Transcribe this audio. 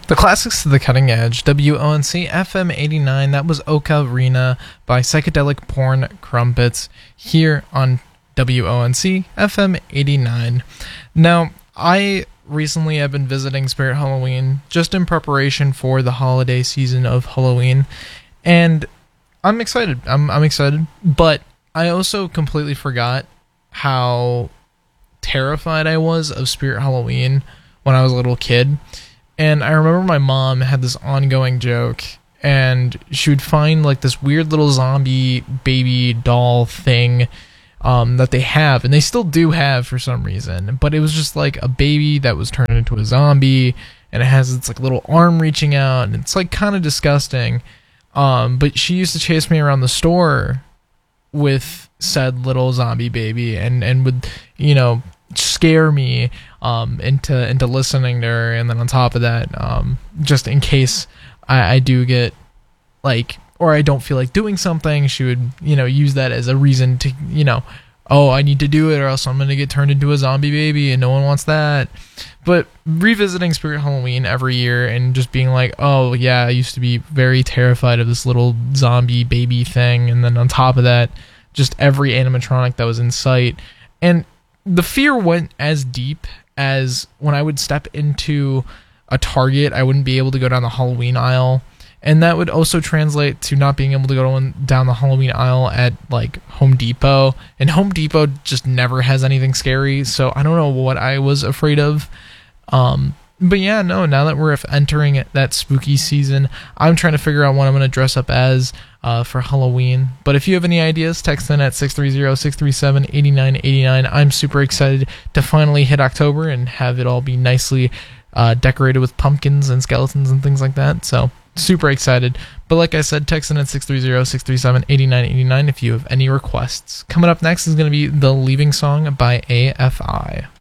The classics to the cutting edge. WONC FM 89. That was Ocarina by Psychedelic Porn Crumpets here on WONC FM 89. Now, I recently have been visiting Spirit Halloween just in preparation for the holiday season of Halloween, and I'm excited. I'm excited, but I also completely forgot how terrified I was of Spirit Halloween when I was a little kid. And I remember my mom had this ongoing joke, and she would find like this weird little zombie baby doll thing that they have, and they still do have for some reason, but it was just like a baby that was turned into a zombie, and it has its like little arm reaching out, and it's like kind of disgusting. But she used to chase me around the store with said little zombie baby, and would, you know, scare me into listening to her. And then on top of that, just in case I do get like, or I don't feel like doing something, she would, you know, use that as a reason to, you know, oh, I need to do it or else I'm going to get turned into a zombie baby, and no one wants that. But revisiting Spirit Halloween every year and just being like, oh yeah, I used to be very terrified of this little zombie baby thing, and then on top of that, just every animatronic that was in sight. And the fear went as deep as when I would step into a Target, I wouldn't be able to go down the Halloween aisle. And that would also translate to not being able to go down the Halloween aisle at like Home Depot. And Home Depot just never has anything scary, so I don't know what I was afraid of. But yeah, no, now that we're entering that spooky season, I'm trying to figure out what I'm going to dress up as for Halloween. But if you have any ideas, text in at 630-637-8989. I'm super excited to finally hit October and have it all be nicely decorated with pumpkins and skeletons and things like that. So super excited. But like I said, text in at 630-637-8989 if you have any requests. Coming up next is going to be The Leaving Song by AFI.